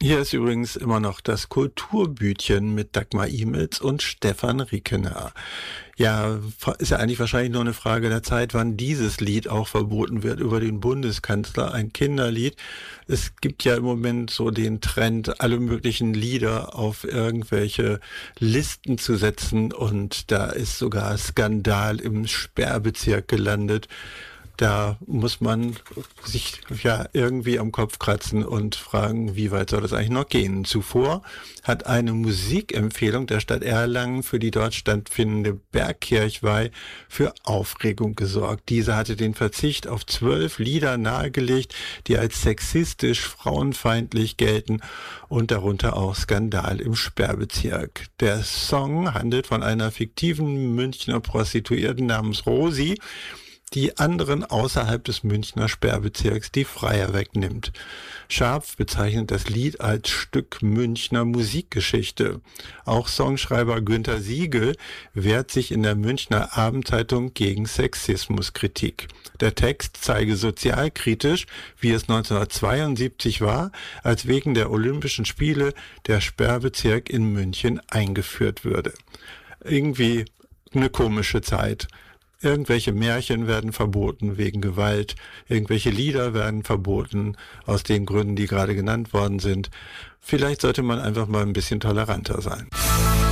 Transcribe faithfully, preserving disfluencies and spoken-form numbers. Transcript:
Hier ist übrigens immer noch das Kulturbütchen mit Dagmar Imitz und Stefan Riekener. Ja, ist ja eigentlich wahrscheinlich nur eine Frage der Zeit, wann dieses Lied auch verboten wird über den Bundeskanzler, ein Kinderlied. Es gibt ja im Moment so den Trend, alle möglichen Lieder auf irgendwelche Listen zu setzen, und da ist sogar Skandal im Sperrbezirk gelandet. Da muss man sich ja irgendwie am Kopf kratzen und fragen, wie weit soll das eigentlich noch gehen. Zuvor hat eine Musikempfehlung der Stadt Erlangen für die dort stattfindende Bergkirchweih für Aufregung gesorgt. Diese hatte den Verzicht auf zwölf Lieder nahegelegt, die als sexistisch, frauenfeindlich gelten, und darunter auch Skandal im Sperrbezirk. Der Song handelt von einer fiktiven Münchner Prostituierten namens Rosi, die anderen außerhalb des Münchner Sperrbezirks die Freier wegnimmt. Scharf bezeichnet das Lied als Stück Münchner Musikgeschichte. Auch Songschreiber Günter Siegel wehrt sich in der Münchner Abendzeitung gegen Sexismuskritik. Der Text zeige sozialkritisch, wie es neunzehnhundertzweiundsiebzig war, als wegen der Olympischen Spiele der Sperrbezirk in München eingeführt würde. Irgendwie eine komische Zeit. Irgendwelche Märchen werden verboten wegen Gewalt, irgendwelche Lieder werden verboten aus den Gründen, die gerade genannt worden sind. Vielleicht sollte man einfach mal ein bisschen toleranter sein.